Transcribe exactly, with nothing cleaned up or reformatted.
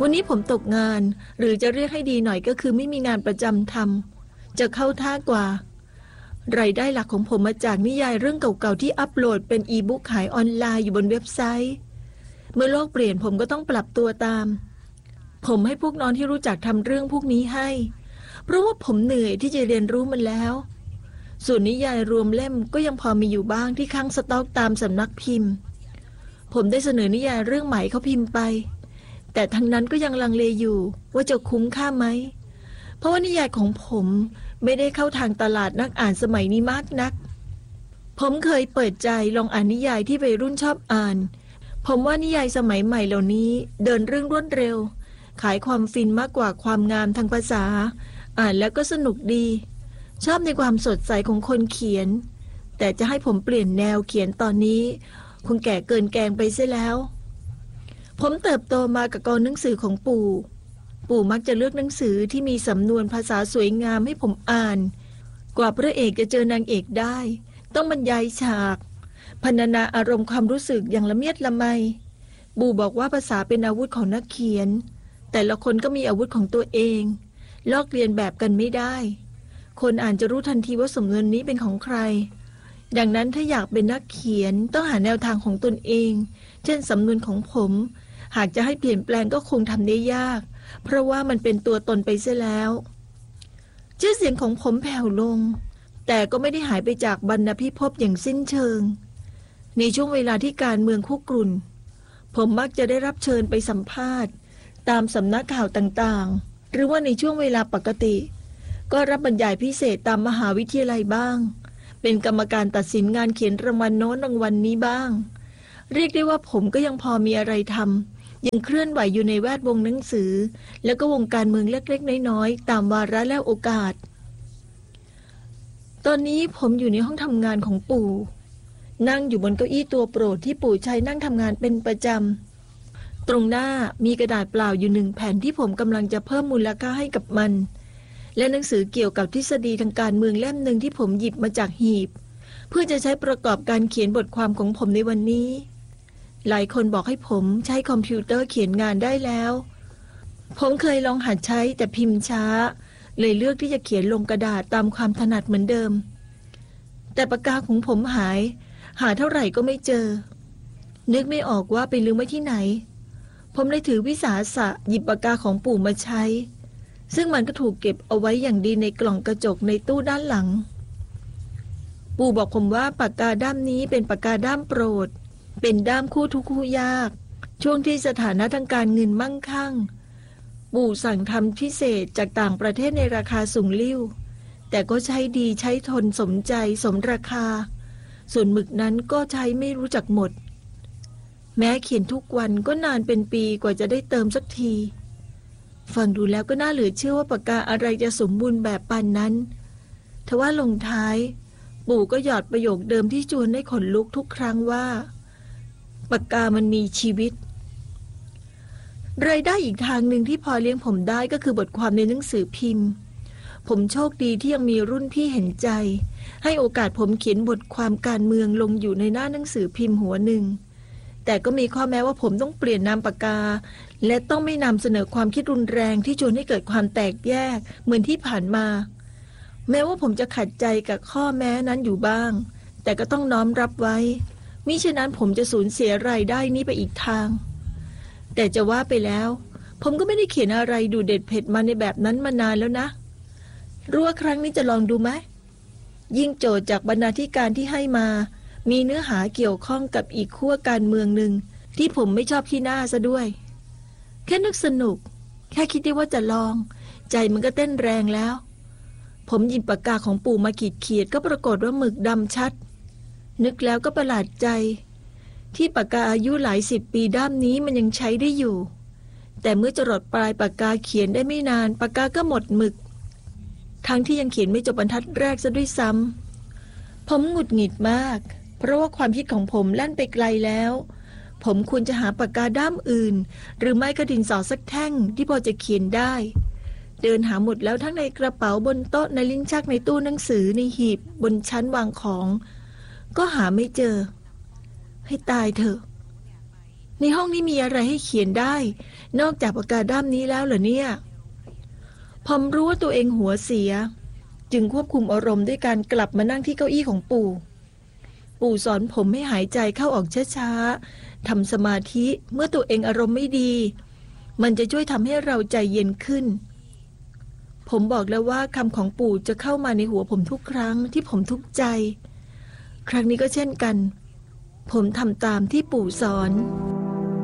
วันนี้ผมตกงานหรือจะเรียกให้ดีหน่อยก็คือไม่มีงานประจำทำจะเข้าท่ากว่ารายได้หลักของผมมาจากนิยายเรื่องเก่าๆที่อัปโหลดเป็นอีบุ๊กขายออนไลน์อยู่บนเว็บไซต์เมื่อโลกเปลี่ยนผมก็ต้องปรับตัวตามผมให้พวกน้องที่รู้จักทำเรื่องพวกนี้ให้เพราะว่าผมเหนื่อยที่จะเรียนรู้มันแล้วส่วนนิยายรวมเล่มก็ยังพอมีอยู่บ้างที่ค้างสต็อกตามสำนักพิมพ์ผมได้เสนอนิยายเรื่องใหม่เขาพิมพ์ไปแต่ทั้งนั้นก็ยังลังเลอยู่ว่าจะคุ้มค่าไหมเพราะว่านิยายของผมไม่ได้เข้าทางตลาดนักอ่านสมัยนี้มากนักผมเคยเปิดใจลองอ่านนิยายที่วัยรุ่นชอบอ่านผมว่านิยายสมัยใหม่เหล่านี้เดินเรื่องรวดเร็วขายความฟินมากกว่าความงามทางภาษาอ่านแล้วก็สนุกดีชอบในความสดใสของคนเขียนแต่จะให้ผมเปลี่ยนแนวเขียนตอนนี้คงแก่เกินแกงไปเสียแล้วผมเติบโตมากับกองหนังสือของปู่ปู่มักจะเลือกหนังสือที่มีสำนวนภาษาสวยงามให้ผมอ่านกว่าพระเอกจะเจอนางเอกได้ต้องบรรยายฉากพรรณนาอารมณ์ความรู้สึกอย่างละเมียดละไมปู่บอกว่าภาษาเป็นอาวุธของนักเขียนแต่ละคนก็มีอาวุธของตัวเองลอกเลียนแบบกันไม่ได้คนอ่านจะรู้ทันทีว่าสำนวนนี้เป็นของใครดังนั้นถ้าอยากเป็นนักเขียนต้องหาแนวทางของตนเองเช่นสำนวนของผมหากจะให้เปลี่ยนแปลงก็คงทำได้ยากเพราะว่ามันเป็นตัวตนไปเสียแล้วชื่อเสียงของผมแผ่วลงแต่ก็ไม่ได้หายไปจากบรรณพิภพอย่างสิ้นเชิงในช่วงเวลาที่การเมืองคุกรุ่นผมมักจะได้รับเชิญไปสัมภาษณ์ตามสำนักข่าวต่างๆหรือว่าในช่วงเวลาปกติก็รับบรรยายพิเศษตามมหาวิทยาลัยบ้างเป็นกรรมการตัดสินงานเขียนรางวัลโน้นรางวัลนี้บ้างเรียกได้ว่าผมก็ยังพอมีอะไรทำยังเคลื่อนไหวอยู่ในแวดวงหนังสือแล้วก็วงการเมืองเล็กๆน้อยๆตามวาระและโอกาสตอนนี้ผมอยู่ในห้องทำงานของปู่นั่งอยู่บนเก้าอี้ตัวโปรดที่ปู่ใช้นั่งทำงานเป็นประจำตรงหน้ามีกระดาษเปล่าอยู่หนึ่งแผ่นที่ผมกำลังจะเพิ่มมูลค่าให้กับมันและหนังสือเกี่ยวกับทฤษฎีทางการเมืองเล่มหนึ่งที่ผมหยิบมาจากหีบเพื่อจะใช้ประกอบการเขียนบทความของผมในวันนี้หลายคนบอกให้ผมใช้คอมพิวเตอร์เขียนงานได้แล้วผมเคยลองหัดใช้แต่พิมพ์ช้าเลยเลือกที่จะเขียนลงกระดาษตามความถนัดเหมือนเดิมแต่ปากกาของผมหายหาเท่าไหร่ก็ไม่เจอนึกไม่ออกว่าไปลืมไว้ที่ไหนผมเลยถือวิสาสะหยิบปากกาของปู่มาใช้ซึ่งมันก็ถูกเก็บเอาไว้อย่างดีในกล่องกระจกในตู้ด้านหลังปู่บอกผมว่าปากกาด้ามนี้เป็นปากกาด้ามโปรดเป็นด้ามคู่ทุกคู่ยากช่วงที่สถานะทางการเงินมั่งคั่งปู่สั่งทำพิเศษจากต่างประเทศในราคาสูงลิ่วแต่ก็ใช้ดีใช้ทนสมใจสมราคาส่วนหมึกนั้นก็ใช้ไม่รู้จักหมดแม้เขียนทุกวันก็นานเป็นปีกว่าจะได้เติมสักทีฟังดูแล้วก็น่าเหลือเชื่อว่าปากกาอะไรจะสมบูรณ์แบบปานนั้นทว่าลงท้ายปู่ก็หยอดประโยคเดิมที่ชวนให้ขนลุกทุกครั้งว่าปากกามันมีชีวิตรายได้อีกทางหนึ่งที่พอเลี้ยงผมได้ก็คือบทความในหนังสือพิมพ์ผมโชคดีที่ยังมีรุ่นพี่เห็นใจให้โอกาสผมเขียนบทความการเมืองลงอยู่ในหน้าหนังสือพิมพ์หัวหนึ่งแต่ก็มีข้อแม้ว่าผมต้องเปลี่ยนนามปากกาและต้องไม่นำเสนอความคิดรุนแรงที่ชวนให้เกิดความแตกแยกเหมือนที่ผ่านมาแม้ว่าผมจะขัดใจกับข้อแม้นั้นอยู่บ้างแต่ก็ต้องน้อมรับไว้มิฉะนั้นผมจะสูญเสียรายได้นี้ไปอีกทางแต่จะว่าไปแล้วผมก็ไม่ได้เขียนอะไรดูเด็ดเผ็ดมาในแบบนั้นมานานแล้วนะรู้ว่าครั้งนี้จะลองดูไหมยิ่งโจทย์จากบรรณาธิการที่ให้มามีเนื้อหาเกี่ยวข้องกับอีกขั้วการเมืองหนึ่งที่ผมไม่ชอบที่หน้าซะด้วยแค่นึกสนุกแค่คิดได้ว่าจะลองใจมันก็เต้นแรงแล้วผมหยิบปากกาของปู่มาขีดเขียดก็ปรากฏว่าหมึกดำชัดนึกแล้วก็ประหลาดใจที่ปากกาอายุหลายสิบปีด้ามนี้มันยังใช้ได้อยู่แต่เมื่อจรดปลายปากกาเขียนได้ไม่นานปากกาก็หมดหมึกทั้งที่ยังเขียนไม่จบบรรทัดแรกซะด้วยซ้ำผมหงุดหงิดมากเพราะว่าความคิดของผมแล่นไปไกลแล้วผมควรจะหาปากกาด้ามอื่นหรือไม่ก็ดินสอสักแท่งที่พอจะเขียนได้เดินหาหมดแล้วทั้งในกระเป๋าบนโต๊ะในลิ้นชักในตู้หนังสือในหีบบนชั้นวางของก็หาไม่เจอให้ตายเถอะในห้องนี้มีอะไรให้เขียนได้นอกจากปากกาด้ามนี้แล้วเหรอเนี่ยผมรู้ว่าตัวเองหัวเสียจึงควบคุมอารมณ์ด้วยการกลับมานั่งที่เก้าอี้ของปู่ปู่สอนผมให้หายใจเข้าออกช้าๆทำสมาธิเมื่อตัวเองอารมณ์ไม่ดีมันจะช่วยทำให้เราใจเย็นขึ้นผมบอกแล้วว่าคำของปู่จะเข้ามาในหัวผมทุกครั้งที่ผมทุกข์ใจครั้งนี้ก็เช่นกันผมทำตามที่ปู่สอน